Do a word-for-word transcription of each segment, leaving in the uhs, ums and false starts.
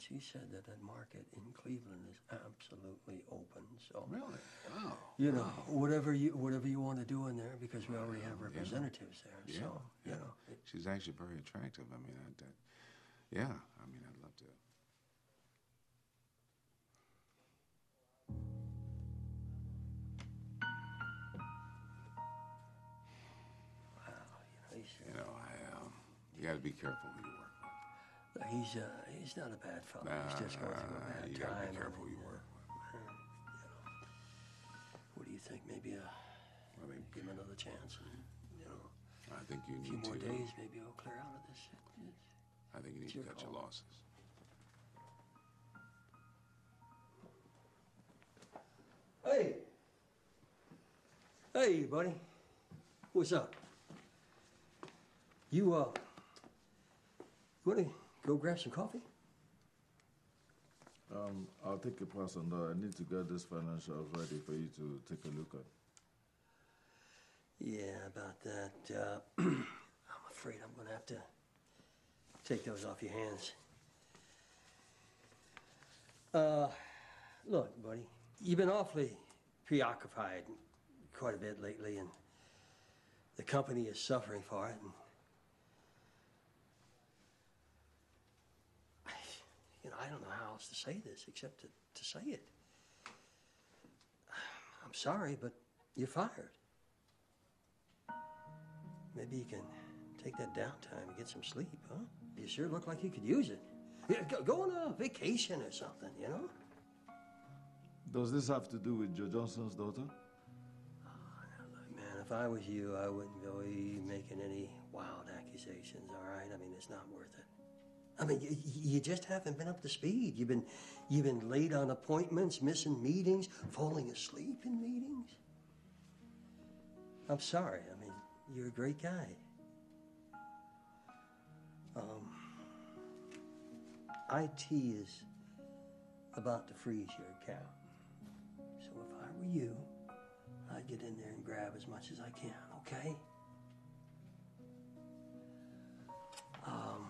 and she said that that market in Cleveland is absolutely open. So really, oh, you know, wow. whatever you whatever you want to do in there, because we already have representatives yeah. there. Yeah, so yeah. you know, it, she's actually very attractive. I mean, I, that, yeah. I mean, I'd love to. You know, I, um, you got to be careful who you work with. He's uh, he's not a bad fellow. Nah, he's just going through a bad you time. got to be careful and, who you work uh, with. uh, you know, what do you think? Maybe uh, I think, give him another chance. And, you know, I think you a few need more to. days, maybe he'll clear out of this shit. I think you need It's to cut your your call. losses. Hey, hey, buddy, what's up? You uh, you want to go grab some coffee? Um, I'll take a pass on that. I need to get this financials ready for you to take a look at. Yeah, about that. Uh, I'm afraid I'm gonna have to take those off your hands. Uh, look, buddy, you've been awfully preoccupied quite a bit lately, and the company is suffering for it. And I, you know, I don't know how else to say this except to, to say it. I'm sorry, but you're fired. Maybe you can take that downtime and get some sleep, huh? You sure look like you could use it. Yeah, go, go on a vacation or something, you know? Does this have to do with Joe Johnson's daughter? Oh, now look, man, if I was you, I wouldn't go making any wild accusations, all right? I mean, it's not worth it. I mean, you, you just haven't been up to speed. You've been, you've been late on appointments, missing meetings, falling asleep in meetings. I'm sorry. I mean, you're a great guy. Um, I T is about to freeze your account. So if I were you, I'd get in there and grab as much as I can, okay? Um,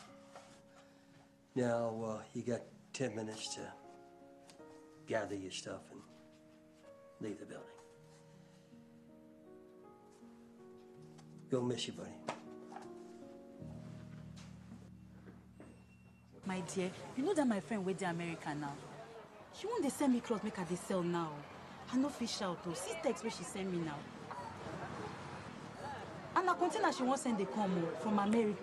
now, uh, you got ten minutes to gather your stuff and leave the building. Go miss you, buddy. My dear, you know that my friend with the America now. She won't they send me clothes make her they sell now. I no fish out though. See text where she send me now. And I container she won't send they come from America.